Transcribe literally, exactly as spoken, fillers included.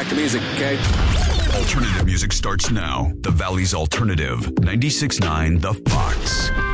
back to music, okay? Alternative music starts now. The Valley's Alternative, ninety-six point nine The Fox.